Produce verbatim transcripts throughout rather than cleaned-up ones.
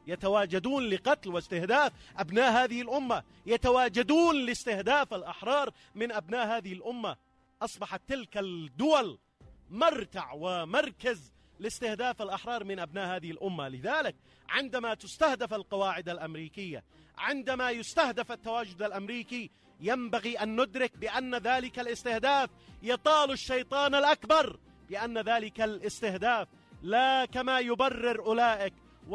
يتواجدون لقتل واستهداف أبناء هذه الأمة، يتواجدون لاستهداف الأحرار من أبناء هذه الأمة. أصبحت تلك الدول مرتع ومركز لاستهداف الأحرار من أبناء هذه الأمة. لذلك عندما تستهدف القواعد الأمريكية، عندما يستهدف التواجد الأمريكي، ينبغي أن ندرك بأن ذلك الاستهداف يطال الشيطان الأكبر، بأن ذلك الاستهداف لا كما يبرر أولئك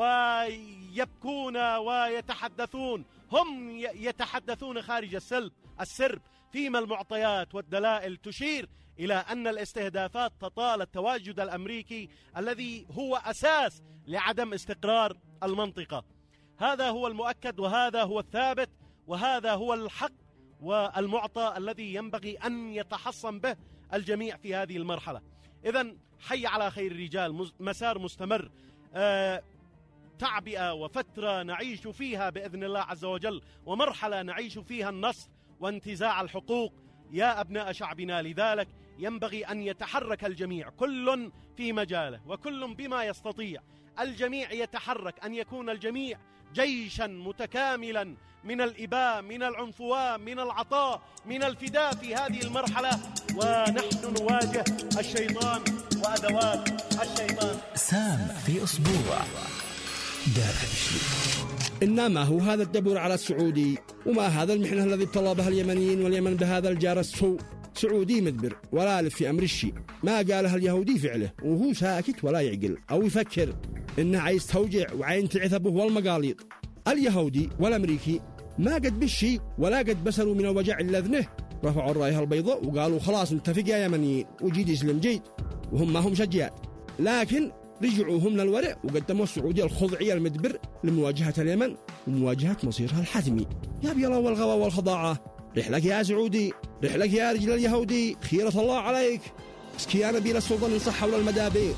ويبكون ويتحدثون، هم يتحدثون خارج السلب السرب، فيما المعطيات والدلائل تشير إلى أن الاستهدافات تطال التواجد الأمريكي الذي هو أساس لعدم استقرار المنطقة. هذا هو المؤكد، وهذا هو الثابت، وهذا هو الحق والمعطى الذي ينبغي أن يتحصن به الجميع في هذه المرحلة. إذن حي على خير الرجال، مسار مستمر، آه تعبئة وفترة نعيش فيها بإذن الله عز وجل، ومرحلة نعيش فيها النصر وانتزاع الحقوق يا أبناء شعبنا. لذلك ينبغي أن يتحرك الجميع، كل في مجاله وكل بما يستطيع. الجميع يتحرك، أن يكون الجميع جيشا متكاملا من الإباء، من العنفوان، من العطاء، من الفداء في هذه المرحلة، ونحن نواجه الشيطان وأدوات الشيطان. سام في أسبوع دار بشري. إنما هو هذا الدبور على السعودي، وما هذا المحنة الذي ابتلى بها اليمنيين واليمن بهذا الجار السوء. سعودي مدبر ولا ألف في أمر الشيء، ما قالها اليهودي فعله، وهو ساكت ولا يعقل أو يفكر إنه عايز توجع وعين تعثبه والمقاليط. اليهودي والأمريكي ما قد بالشي ولا قد بسلوا من الوجع اللذنه، رفعوا الراية البيضاء وقالوا خلاص نتفق يا يمنيين وجيد يسلم جيد، وهم ما هم شجيات. لكن رجعوا هم للورع وقدموا السعودية الخضعية المدبر لمواجهة اليمن ومواجهة مصيرها الحتمي. يا بيلا والغوا والخضاعة، رحلك يا سعودي، رحلك يا رجل اليهودي، خيرة الله عليك. اسكي نبيل السلطان يصح حول المدابير.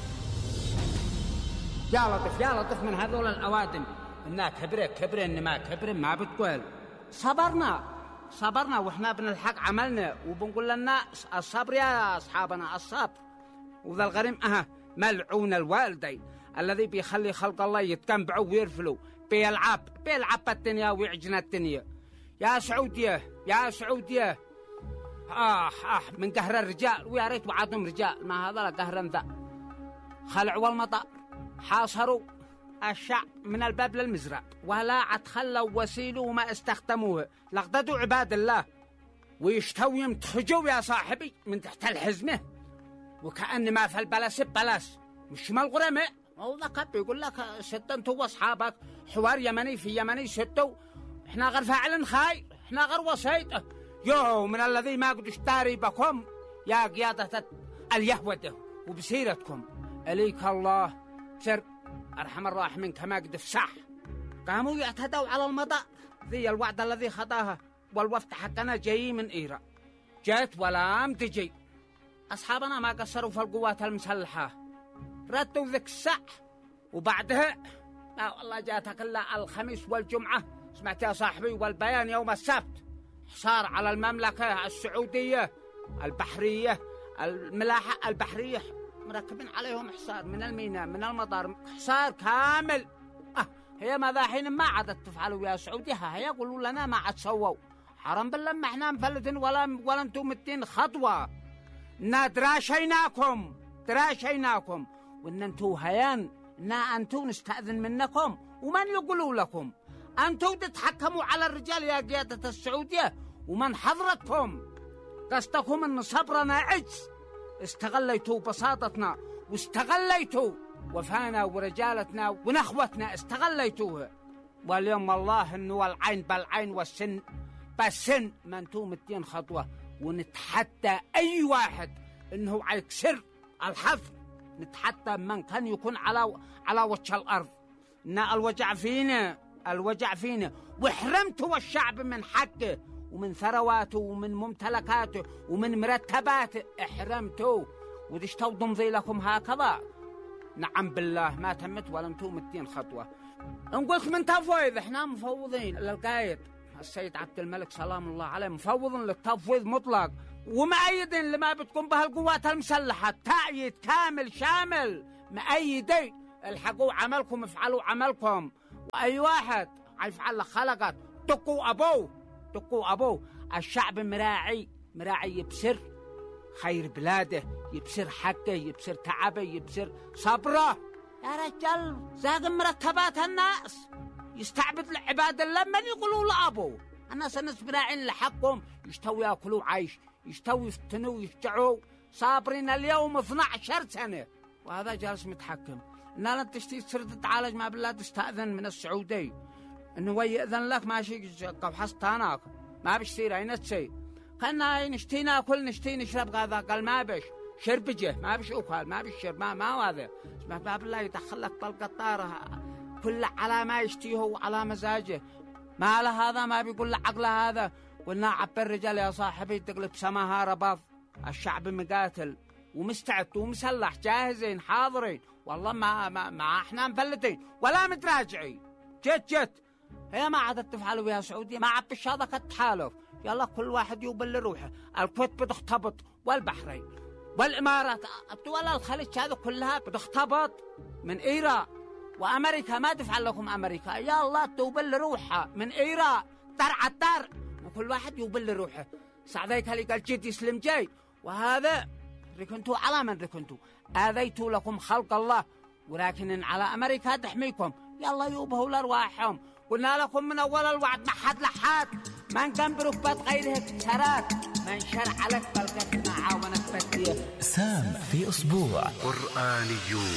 يا لطف يا لطف من هذول الأوادم، إنها كبرة كبرة إنما كبرة ما بتقول. صبرنا صبرنا وإحنا بنلحق عملنا، وبنقول للناس الصبر يا أصحابنا الصبر. وذا الغريم أها ملعون الوالدين الذي بيخلي خلق الله يتكنبعوا ويرفلوا، بيلعب بيلعب الدنيا ويعجن الدنيا. يا سعودية يا سعودية، آه آه من قهر الرجال، ويا ريت وعدهم رجال، ما هذا قهر ذا. خلعوا المطار، حاصروا الشعب من الباب للمزرعة، ولا عد خلوا وسيلوا وما استخدموه، لقددوا عباد الله ويشتوا يمتخجوا يا صاحبي من تحت الحزمة، وكأن ما في البلاس بلاس مش مال غرمة. هو ذاك يقول لك ست انتوا واصحابك حوار يمني في يمني ستوا، احنا غير فاعل خير، احنا غير وسيط. يو من الذي ما قد اشتاري بكم يا قيادة اليهود وبسيرتكم إليك الله سر أرحم الراحمين كما قد فسح. قاموا يعتدوا على المطار، ذي الوعد الذي خطاها، والوفد حقنا جاي من إيران، جات ولا أم تجي. أصحابنا ما قصروا في القوات المسلحة، ردوا ذيك الساعة، وبعدها لا والله جاتك إلا الخميس والجمعة، سمعت يا صاحبي، والبيان يوم السبت، حصار على المملكة السعودية البحرية، الملاحة البحرية مركبين عليهم حصار من الميناء من المطار، حصار كامل. أه هي ماذا حين ما عادت تفعلوا يا سعودية، هي يقولوا لنا ما عاد سووا، حرام بالله ما احنا مفلتين ولا ولا انتم متين خطوة. ندراشيناكم دراشيناكم وان انتو هيان نا انتو نستأذن منكم، ومن يقولوا لكم انتو تتحكموا على الرجال يا قيادة السعودية، ومن حضرتكم قصدكم ان صبرنا عجز، استغليتوا بساطتنا واستغليتوا وفانا ورجالتنا ونخوتنا استغليتوها. واليوم والله انه العين بالعين والسن بالسن، ما انتو متين خطوة، ونتحدى أي واحد إنه يكسر الحفر، نتحدى من كان يكون على على وجه الأرض. إن الوجع فينا الوجع فينا، وحرمتوا الشعب من حقه ومن ثرواته ومن ممتلكاته ومن مرتباته، احرمتوا ودشتوا ضمضي لكم هكذا. نعم بالله ما تمت ولا انتم متين خطوة. نقولك من تفويض، احنا مفوضين للقايد السيد عبد الملك سلام الله عليه، مفوض للتفويض مطلق، ومؤيدين لما بتقوم بها القوات المسلحة، تأييد كامل شامل، مؤيدين الحقوا عملكم، افعلوا عملكم. أي واحد يفعل خلقت دقوا أبوه دقوا أبوه. الشعب مراعي مراعي يبصر خير بلاده، يبصر حقه، يبصر تعبه، يبصر صبره. يا رجال زاق مرتبات الناس يستعبد لعباد الله من يقولوا لأبوه. الناس الناس براعين لحقهم، يشتوي يأكلوا عيش، يشتوي يفتنوا ويشجعوا، صابرين اليوم اثني عشر سنة وهذا جالس متحكم. إن لا تشتي تصير تتعالج ما بالله تستأذن من السعودي إنه يأذن لك ماشي قبحستانك ما بيصير أين تسي. خلنا نشتي ناكل نشتي نشرب هذا قال ما بش شربجه ما بش أكل ما بش شرب ما ما هذا ما بالله يدخل لك طلقة طارة كل على ما يشتيه وعلى مزاجه. ما له هذا ما بيقول له عقله هذا. قلنا عبر الرجال يا صاحبي تقلب سماها رباض. الشعب مقاتل ومستعد ومسلح جاهزين حاضرين والله ما ما, ما احنا مفلتين ولا متراجعين. جت جت هي ما عادت تفعلوا بها سعودية ما عاد بالشاطئ كتحالف. يلا كل واحد يوبل لروحه. الكويت بتختبط والبحرين والإمارات الدول الخليج هذا كلها بتختبط من إيران وأمريكا ما تفعل لكم أمريكا. يا الله توبل لروحها من إيران درع الدار وكل واحد يوبل لروحه. سعديك اللي قال جيت يسلم جاي وهذا ركنتوا على من ركنتوا آذيتوا لكم خلق الله ولكن على أمريكا تحميكم. يلا يوبهوا لأرواحهم. قلنا لكم من أول الوعد ما حد لحاد ما نكن بركبات غيره كسرات ما نشرع لك بلقتنا عاونك بديه. سام في أسبوع قرآنيون.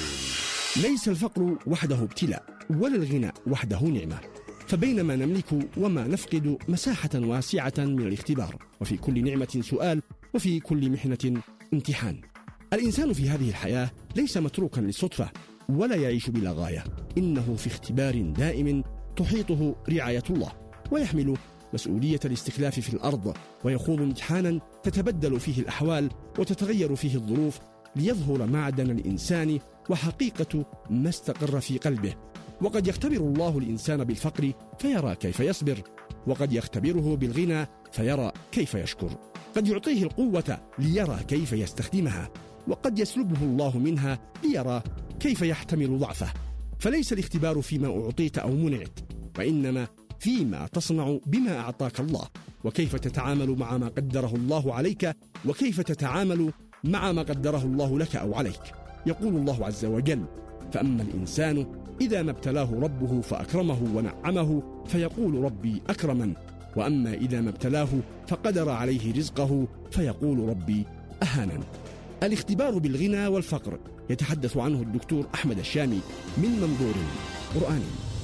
ليس الفقر وحده ابتلاء ولا الغنى وحده نعمة، فبينما نملك وما نفقد مساحة واسعة من الاختبار، وفي كل نعمة سؤال وفي كل محنة امتحان. الإنسان في هذه الحياة ليس متروكا للصدفة ولا يعيش بلا غاية، إنه في اختبار دائم تحيطه رعاية الله، ويحمل مسؤولية الاستخلاف في الأرض، ويخوض امتحانا تتبدل فيه الأحوال وتتغير فيه الظروف ليظهر معدن الإنسان وحقيقة ما استقر في قلبه. وقد يختبر الله الإنسان بالفقر فيرى كيف يصبر، وقد يختبره بالغنى فيرى كيف يشكر. قد يعطيه القوة ليرى كيف يستخدمها، وقد يسلبه الله منها ليرى كيف يحتمل ضعفه. فليس الاختبار فيما أعطيت أو منعت، وإنما فيما تصنع بما أعطاك الله، وكيف تتعامل مع ما قدره الله عليك، وكيف تتعامل مع ما قدره الله لك أو عليك. يقول الله عز وجل: فأما الإنسان إذا ما ابتلاه ربه فأكرمه ونعمه فيقول ربي أكرمن، وأما إذا ما ابتلاه فقدر عليه رزقه فيقول ربي أهانن. الاختبار بالغنى والفقر يتحدث عنه الدكتور أحمد الشامي من منظور قرآني.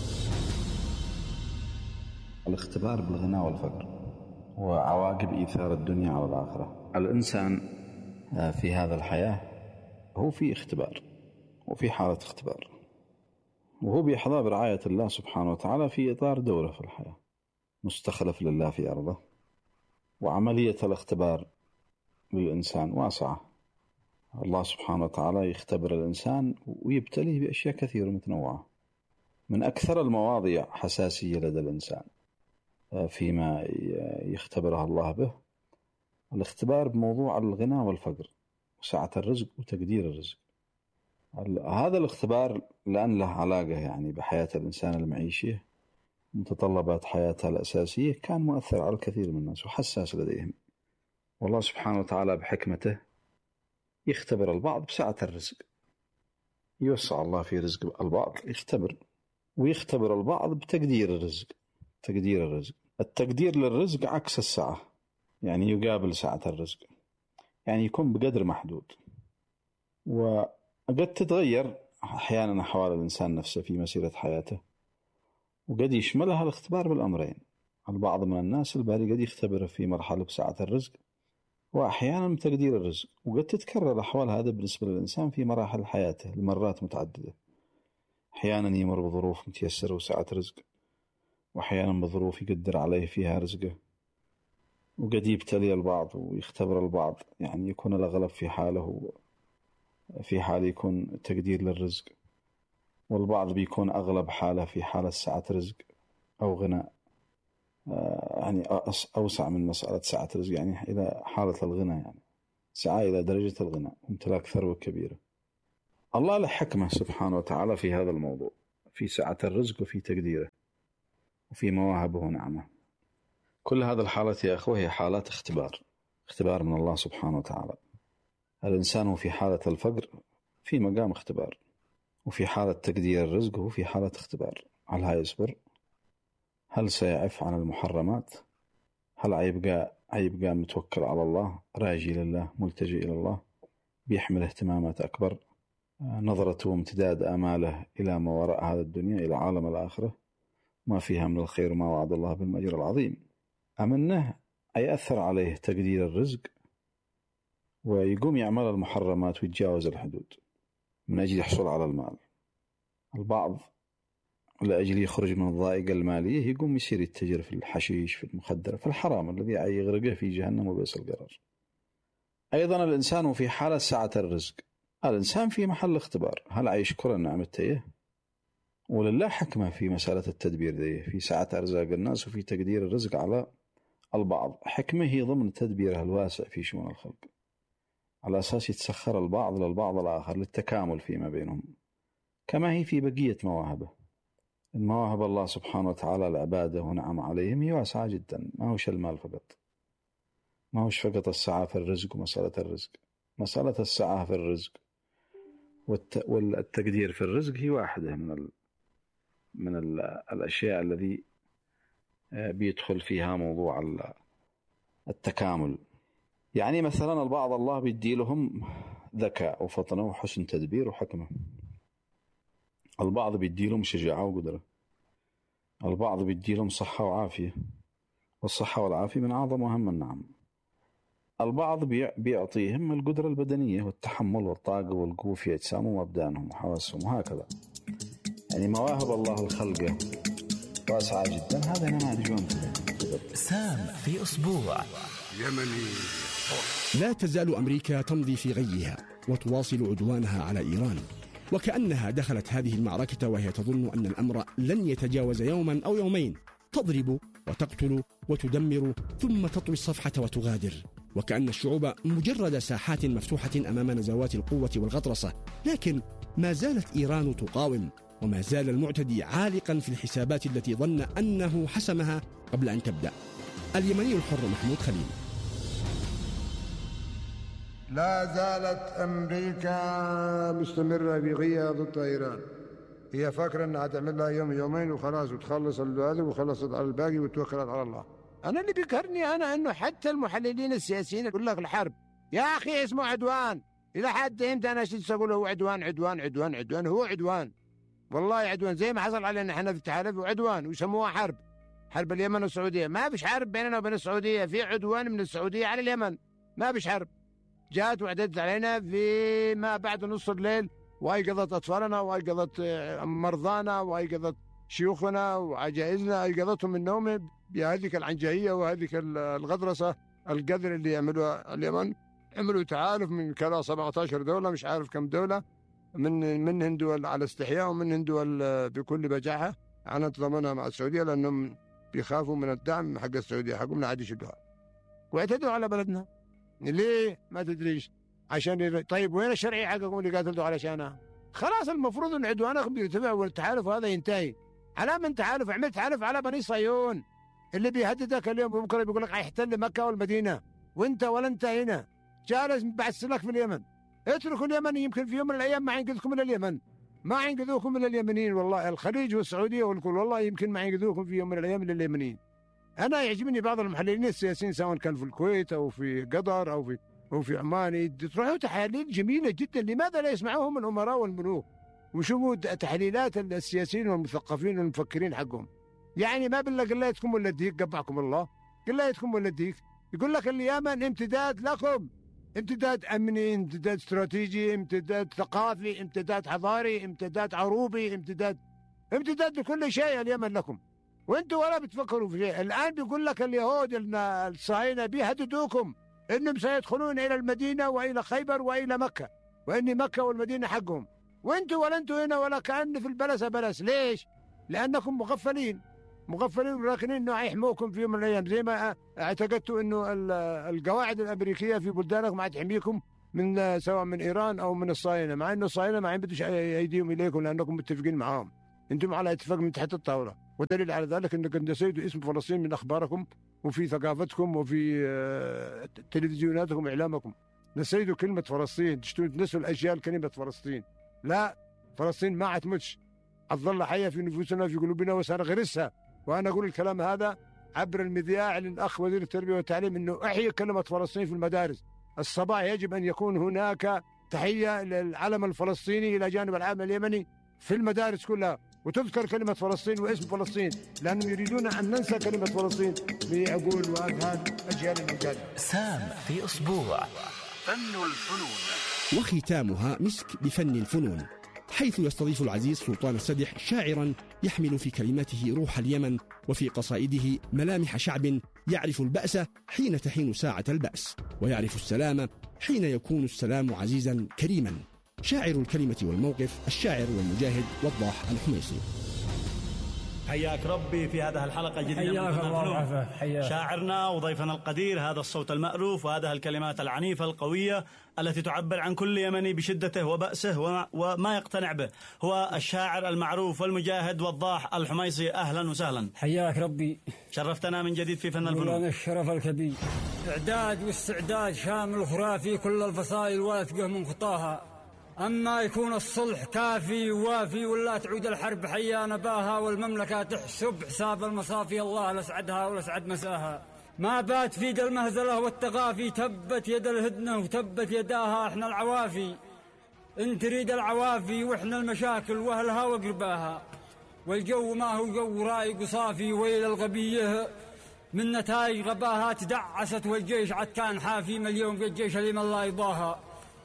الاختبار بالغنى والفقر وعواقب إيثار الدنيا على الآخرة. الإنسان في هذا الحياة هو في اختبار وفي حالة اختبار، وهو بيحظى برعاية الله سبحانه وتعالى في إطار دوره في الحياة، مستخلف لله في أرضه. وعملية الاختبار للإنسان واسعة. الله سبحانه وتعالى يختبر الإنسان ويبتليه بأشياء كثيرة متنوعة. من أكثر المواضيع حساسية لدى الإنسان فيما يختبرها الله به الاختبار بموضوع الغنى والفقر وسعة الرزق وتقدير الرزق. هذا الاختبار لأن له علاقة يعني بحياة الإنسان المعيشية، متطلبات حياتها الأساسية، كان مؤثر على الكثير من الناس وحساس لديهم. والله سبحانه وتعالى بحكمته يختبر البعض بسعة الرزق، يوسع الله في رزق البعض يختبر، ويختبر البعض بتقدير الرزق. تقدير الرزق التقدير للرزق عكس السعة، يعني يقابل سعة الرزق، يعني يكون بقدر محدود. وقد تتغير أحيانا أحوال الإنسان نفسه في مسيرة حياته، وقد يشملها الاختبار بالأمرين. البعض من الناس البالي قد يختبر في مرحلة بسعة الرزق وأحيانا بتقدير الرزق، وقد تتكرر الأحوال هذا بالنسبة للإنسان في مراحل حياته لمرات متعددة. أحيانا يمر بظروف متيسرة وسعة رزق، وأحيانا بظروف يقدر عليه فيها رزقه، وقد يبتلي البعض ويختبر البعض، يعني يكون الأغلب في حاله في حال يكون تقدير للرزق، والبعض بيكون أغلب حاله في حالة سعة رزق أو غناء، يعني أوسع من مسألة سعة رزق، يعني إلى حالة الغنى، يعني سعى إلى درجة الغنى وامتلاك ثروة كبيرة. الله له حكمة سبحانه وتعالى في هذا الموضوع، في سعة الرزق وفي تقديره وفي مواهبه ونعمه. كل هذه الحالات يا أخوة هي حالات اختبار، اختبار من الله سبحانه وتعالى. الإنسان في حالة الفقر في مقام اختبار، وفي حالة تقدير الرزق هو في حالة اختبار. هل هيصبر؟ هل سيعف عن المحرمات؟ هل هيبقى هيبقى متوكل على الله، راجي لله، ملتجئ إلى الله، بيحمل اهتمامات أكبر، نظرته وامتداد آماله إلى ما وراء هذا الدنيا، إلى عالم الآخرة ما فيها من الخير وما وعد الله بالأجر العظيم؟ أم أنه يأثر عليه تقدير الرزق ويقوم يعمل المحرمات ويتجاوز الحدود من أجل يحصل على المال؟ البعض لأجل يخرج من الضائقة المالية يقوم يصير يتجر في الحشيش، في المخدرات، في الحرام الذي يغرقه في جهنم وبئس القرار. أيضا الإنسان في حالة سعة الرزق، الإنسان في محل اختبار، هل يشكر النعمة تيه؟ ولله حكمة في مسألة التدبير دي، في سعة أرزاق الناس وفي تقدير الرزق على البعض. حكمة هي ضمن تدبيرها الواسع في شؤون الخلق، على أساس يتسخر البعض للبعض الآخر للتكامل فيما بينهم، كما هي في بقية مواهبه. المواهب الله سبحانه وتعالى العبادة ونعم عليهم هي واسعة جدا، ما هوش المال فقط، ما هوش فقط السعة في الرزق ومسألة الرزق. مسألة السعة في الرزق والتقدير في الرزق هي واحدة من ال من ال الأشياء الذي بيدخل فيها موضوع التكامل. يعني مثلا البعض الله بيدي لهم ذكاء وفطنة وحسن تدبير وحكمة، البعض بيدي لهم شجاعة وقدرة، البعض بيدي لهم صحة وعافية، والصحة والعافية من أعظم وأهم النعم. البعض بيعطيهم القدرة البدنية والتحمل والطاقة والقوة في أجسامهم وأبدانهم وحواسهم وهكذا. يعني مواهب الله الخلقة واسعة جدا. هذا نماذج وأمثلة. سام في أسبوع يمني. لا تزال أمريكا تمضي في غيها وتواصل عدوانها على إيران، وكأنها دخلت هذه المعركة وهي تظن أن الأمر لن يتجاوز يوما أو يومين، تضرب وتقتل وتدمر ثم تطوي الصفحة وتغادر، وكأن الشعوب مجرد ساحات مفتوحة أمام نزوات القوة والغطرسة. لكن ما زالت إيران تقاوم، وما زال المعتدي عالقا في الحسابات التي ظن أنه حسمها قبل أن تبدأ. اليمني الحر محمود خليل. لا زالت أمريكا مستمرة بغيها ضد إيران. هي فاكرة أنها تعمل لها يوم يومين وخلاص وتخلص هذا وخلصت على الباقي وتوكلت على الله. أنا اللي بيقهرني أنا أنه حتى المحللين السياسيين يقول لك الحرب، يا أخي اسمه عدوان. إلى حد إمتى أنا شو أقول هو عدوان عدوان عدوان عدوان؟ هو عدوان والله عدوان، زي ما حصل علينا احنا في التحالف وعدوان ويسموها حرب، حرب اليمن والسعودية. ما فيش حرب بيننا وبين السعودية، في عدوان من السعودية على اليمن، ما فيش حرب. جاءت وعدت علينا في ما بعد نص الليل، وأيقظت أطفالنا وأيقظت مرضانا وأيقظت شيوخنا وعجائزنا، أيقظتهم من نومهم بهذه العنجهية وهذه الغطرسة القدر اللي يعملوها اليمن. عملوا تعالف من كلا سبعة عشر دولة، مش عارف كم دولة، من منهن دول على استحياء ومنهن دول بكل بجاحة على تضامنها مع السعودية، لأنهم بيخافوا من الدعم حق السعودية حقهم لا عاد يشدوها، واعتدوا على بلدنا. ليه؟ ما تدريش. عشان طيب وين الشرعي حقكم اللي قاتلتوا علشانها؟ خلاص المفروض ان عدوانكم بيرتفع والتحالف هذا ينتهي. على من تحالف؟ عملت تحالف على بني صهيون اللي بيهددك اليوم وبكره بيقول لك حيحتل مكة والمدينة، وانت ولا انت هنا جالس بعث لك في اليمن. اتركوا اليمن، يمكن في يوم من الايام ما ينقذكم من اليمن، ما ينقذوكم من اليمنيين. والله الخليج والسعوديه والكل والله يمكن ما ينقذوكم في يوم من الايام من اليمنيين. انا يعجبني بعض المحللين السياسيين سواء كان في الكويت او في قطر او في او في عمان تروحوا تحاليل جميله جدا. لماذا لا يسمعوهم من الامراء والملوك وشوفوا تحليلات السياسيين والمثقفين والمفكرين حقهم؟ يعني ما بالله قليتكم ولا الديك، قبعكم الله، قليتكم ولا الديك. يقول لك اليمن امتداد لكم، امتداد أمني، امتداد استراتيجي، امتداد ثقافي، امتداد حضاري، امتداد عروبي، امتداد امتداد لكل شيء. اليمن لكم وانتم ولا بتفكروا في شيء. الآن بيقول لك اليهود الصهاينة بيهددوكم انهم سيدخلون إلى المدينة وإلى خيبر وإلى مكة، وإن مكة والمدينة حقهم، وانتم ولا انتم هنا ولا كأن في البلس بلس. ليش؟ لأنكم مغفلين مغفلين وراكنين انه يحموكم في يوم من الايام، زي ما اعتقدتوا انه القواعد الامريكيه في بلدانكم ما تحميكم من سواء من ايران او من الصهاينه، مع انه الصهاينه ما عندوش ايديهم اليكم لانكم متفقين معاهم. أنتم على اتفاق من تحت الطاولة، ودليل على ذلك أنك نسيتوا اسم فلسطين من أخباركم وفي ثقافتكم وفي تلفزيوناتكم وإعلامكم. نسيتوا كلمة فلسطين، تنسوا الأجيال كلمة فلسطين. لا، فلسطين ما عتمتش، هتظل حية في نفوسنا في قلوبنا وسنغرسها. وأنا أقول الكلام هذا عبر المذياع للأخ وزير التربية والتعليم أنه أحيي كلمة فلسطين في المدارس. الصباح يجب أن يكون هناك تحية للعلم الفلسطيني إلى جانب العلم اليمني في المدارس كلها، وتذكر كلمة فلسطين واسم فلسطين، لأنهم يريدون أن ننسى كلمة فلسطين في عقول وأذهان أجيال الأجيال. سام في أسبوع. فن الفنون. وختامها مسك بفن الفنون، حيث يستضيف العزيز سلطان السدح شاعرا يحمل في كلماته روح اليمن، وفي قصائده ملامح شعب يعرف البأس حين تحين ساعة البأس، ويعرف السلام حين يكون السلام عزيزا كريما. شاعر الكلمة والموقف الشاعر والمجاهد وضاح الحميصي. حياك ربي في هذه الحلقة الجديدة من فنون. شاعرنا وضيفنا القدير، هذا الصوت المألوف وهذه الكلمات العنيفة القوية التي تعبر عن كل يمني بشدته وبأسه وما يقتنع به، هو الشاعر المعروف والمجاهد وضاح الحميصي. أهلا وسهلا. حياك ربي، شرفتنا من جديد في فن الفنون. الشرف الكبير. إعداد واستعداد شامل خرافي، كل الفصائل واثقة من خطاها. أما يكون الصلح كافي ووافي ولا تعود الحرب حيانا باها، والمملكة تحسب حساب المصافي، الله لسعدها ولسعد مساها. ما بات فيد المهزلة والتغافي، تبت يد الهدنة وتبت يداها. احنا العوافي ان تريد العوافي، واحنا المشاكل واهلها وقرباها. والجو ما هو جو رايق وصافي، ويل الغبيه من نتائج غباها. تدعست والجيش عد كان حافي، مليون قد جيش اللي من الله يضاها.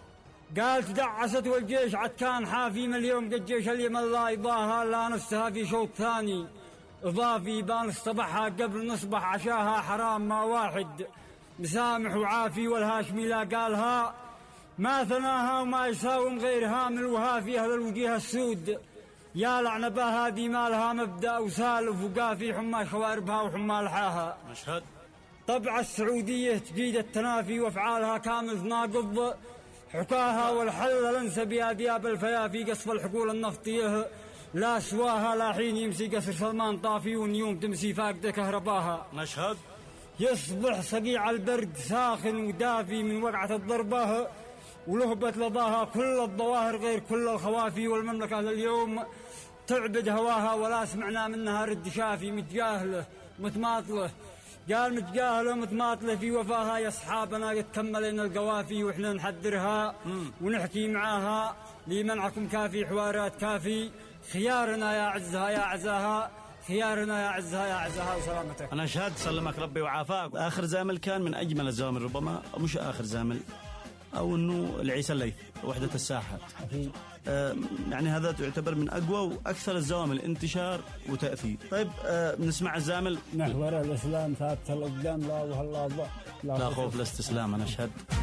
قال تدعست والجيش عد كان حافي، مليون قد جيش اللي من الله يضاها. لا نفسها في شوط ثاني إضافي، بان الصبحها قبل نصبح عشاها. حرام ما واحد مسامح وعافي، والهاشمي لا قالها ما ثناها، وما يساوم غيرها من الوهافي. أهل الوجيه السود يا لعنة بها، هذه مالها مبدأ وسالف وقافي، حمى خواربها وحمى لحاها. مشهد طبع السعودية تجيد التنافي، وافعالها كامل تناقض حكاها. والحل لنسى بها دياب الفيافي، قصف الحقول النفطيه لا سواها. لا حين يمسي قصر سلمان طافي، والنيوم تمسي فاقدة كهرباها. مشهد يصبح صقيع البرد ساخن ودافي من وقعة الضربة، ولهبة لظاها كل الظواهر غير كل الخوافي. والمملكة لليوم تعبد هواها، ولا سمعنا منها رد شافي. متجاهله متماطله، قال متجاهله متماطله في وفاها. يا اصحابنا يتكملين القوافي، واحنا نحذرها ونحكي معاها. لمنعكم كافي حوارات كافي، خيارنا يا عزها يا عزاها، خيارنا يا عزها يا عزاها وسلامتك. أنا أشهد سلمك ربي وعافاك. آخر زامل كان من أجمل الزوامل، ربما مش آخر زامل، أو أنه العيسى الليث وحدة الساحات. آه يعني هذا تعتبر من أقوى وأكثر الزوامل انتشار وتأثير. طيب آه نسمع الزامل. محور الإسلام ثابت الأقدام، لا وهلا لا, لا خوف لا استسلام. أنا أشهد.